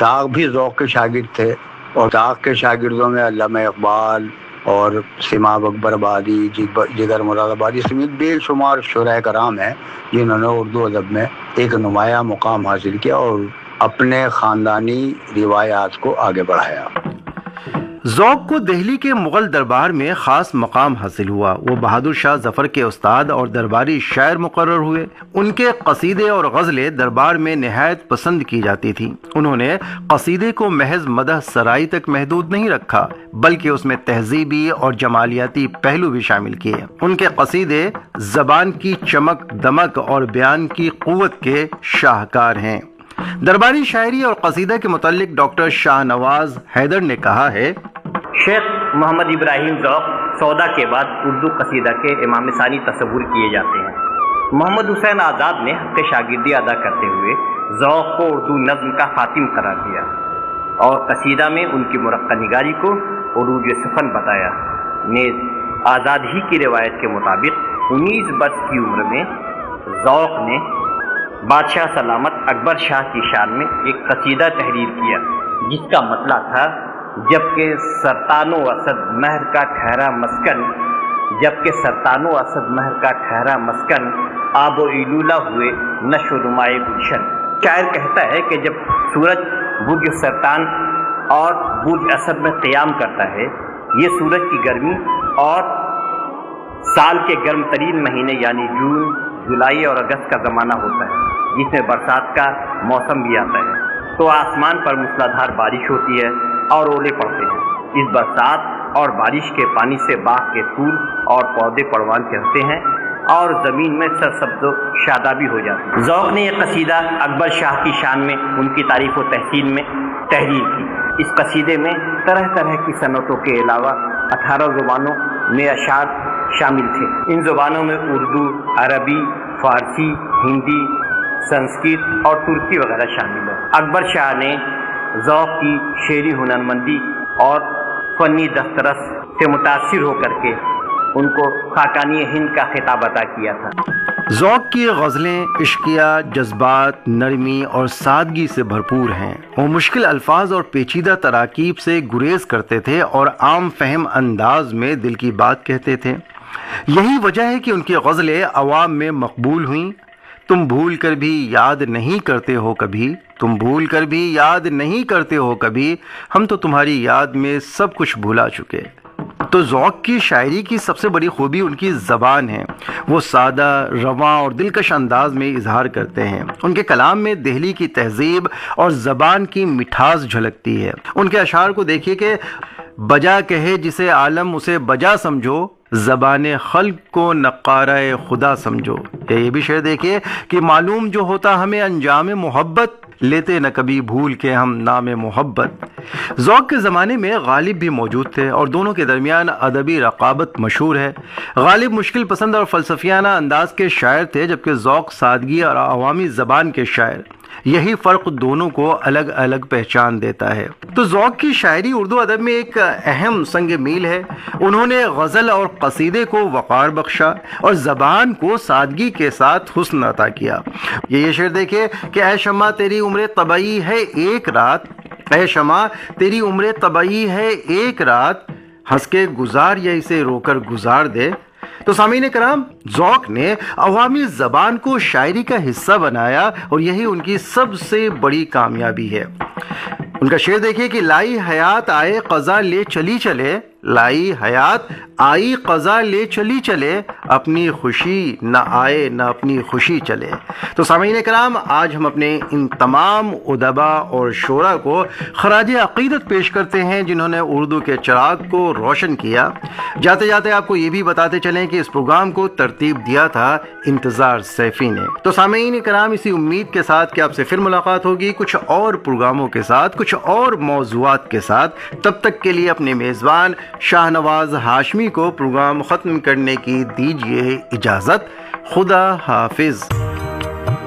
طاق بھی ذوق کے شاگرد تھے، اور طاق کے شاگردوں میں علامہ اقبال اور سماب اکبر آبادی، جگر مراد آبادی سمیت بے شمار شعراء کرام ہیں جنہوں نے اردو ادب میں ایک نمایاں مقام حاصل کیا اور اپنے خاندانی روایات کو آگے بڑھایا۔ ذوق کو دہلی کے مغل دربار میں خاص مقام حاصل ہوا۔ وہ بہادر شاہ ظفر کے استاد اور درباری شاعر مقرر ہوئے۔ ان کے قصیدے اور غزلیں دربار میں نہایت پسند کی جاتی تھیں۔ انہوں نے قصیدے کو محض مدح سرائی تک محدود نہیں رکھا، بلکہ اس میں تہذیبی اور جمالیاتی پہلو بھی شامل کیے۔ ان کے قصیدے زبان کی چمک دمک اور بیان کی قوت کے شاہکار ہیں۔ درباری شاعری اور قصیدہ کے متعلق ڈاکٹر شاہ نواز حیدر نے کہا ہے، شیخ محمد ابراہیم ذوق سودا کے بعد اردو قصیدہ کے امام ثانی تصور کیے جاتے ہیں۔ محمد حسین آزاد نے حق شاگردی ادا کرتے ہوئے ذوق کو اردو نظم کا خاتم قرار دیا اور قصیدہ میں ان کی مرقع نگاری کو عروج سخن بتایا۔ نیز آزاد ہی کی روایت کے مطابق 19 برس کی عمر میں ذوق نے بادشاہ سلامت اکبر شاہ کی شان میں ایک قصیدہ تحریر کیا، جس کا مطلع تھا جبکہ سرطان و اسد مہر کا ٹھہرا مسکن آب و ایلولہ ہوئے نشو نمائے گلشن۔ شاعر کہتا ہے کہ جب سورج برج سرطان اور برج اسد میں قیام کرتا ہے، یہ سورج کی گرمی اور سال کے گرم ترین مہینے یعنی جون، جولائی اور اگست کا زمانہ ہوتا ہے، جس میں برسات کا موسم بھی آتا ہے، تو آسمان پر موسلادھار بارش ہوتی ہے اور اولے پڑتے ہیں۔ اس برسات اور بارش کے پانی سے باغ کے پھول اور پودے پروان چڑھتے ہیں اور زمین میں سرسبز و شادابی ہو جاتی ہے۔ ذوق نے یہ قصیدہ اکبر شاہ کی شان میں ان کی تعریف و تحسین میں تحریر کی۔ اس قصیدے میں طرح طرح کی صنعتوں کے علاوہ 18 زبانوں میں اشعار شامل تھے۔ ان زبانوں میں اردو، عربی، فارسی، ہندی، سنسکرت اور ترکی وغیرہ شامل ہے۔ اکبر شاہ نے ذوق کی شعری ہنرمندی اور فنی دسترس سے متاثر ہو کر کے ان کو خاقانی ہند کا خطاب عطا کیا تھا۔ ذوق کی غزلیں عشقیہ، جذبات، نرمی اور سادگی سے بھرپور ہیں۔ وہ مشکل الفاظ اور پیچیدہ تراکیب سے گریز کرتے تھے اور عام فہم انداز میں دل کی بات کہتے تھے۔ یہی وجہ ہے کہ ان کی غزلیں عوام میں مقبول ہوئیں۔ تم بھول کر بھی یاد نہیں کرتے ہو کبھی، تم بھول کر بھی یاد نہیں کرتے ہو کبھی، ہم تو تمہاری یاد میں سب کچھ بھلا چکے۔ تو ذوق کی شاعری کی سب سے بڑی خوبی ان کی زبان ہے۔ وہ سادہ، رواں اور دلکش انداز میں اظہار کرتے ہیں۔ ان کے کلام میں دہلی کی تہذیب اور زبان کی مٹھاس جھلکتی ہے۔ ان کے اشعار کو دیکھیے کہ بجا کہے جسے عالم اسے بجا سمجھو، زبان خلق کو نقارہ خدا سمجھو۔ یہ بھی شعر دیکھیے کہ معلوم جو ہوتا ہمیں انجام محبت، لیتے نہ کبھی بھول کے ہم نام محبت۔ ذوق کے زمانے میں غالب بھی موجود تھے اور دونوں کے درمیان ادبی رقابت مشہور ہے۔ غالب مشکل پسند اور فلسفیانہ انداز کے شاعر تھے، جبکہ ذوق سادگی اور عوامی زبان کے شاعر۔ یہی فرق دونوں کو الگ الگ پہچان دیتا ہے۔ تو ذوق کی شاعری اردو ادب میں ایک اہم سنگ میل ہے۔ انہوں نے غزل اور قصیدے کو وقار بخشا اور زبان کو سادگی کے ساتھ حسن عطا کیا۔ یہ شعر دیکھیں کہ اے شمع تیری عمر طبعی ہے ایک رات، اے شمع تیری عمر طبعی ہے ایک رات، ہنس کے گزار یا اسے رو کر گزار دے۔ تو سامعین کرام، ذوق نے عوامی زبان کو شاعری کا حصہ بنایا اور یہی ان کی سب سے بڑی کامیابی ہے۔ ان کا شعر دیکھیے کہ لائی حیات آئے قضا لے چلی چلے، لائی حیات آئی قضا لے چلی چلے، اپنی خوشی نہ آئے نہ اپنی خوشی چلے۔ تو سامعین کرام، آج ہم اپنے ان تمام ادبا اور شعراء کو خراج عقیدت پیش کرتے ہیں جنہوں نے اردو کے چراغ کو روشن کیا۔ جاتے جاتے آپ کو یہ بھی بتاتے چلیں کہ اس پروگرام کو ترتیب دیا تھا انتظار سیفی نے۔ تو سامعین کرام، اسی امید کے ساتھ کہ آپ سے پھر ملاقات ہوگی کچھ اور پروگراموں کے ساتھ، کچھ اور موضوعات کے ساتھ، تب تک کے لیے اپنے میزبان شاہ نواز ہاشمی کو پروگرام ختم کرنے کی دیجیے اجازت۔ خدا حافظ۔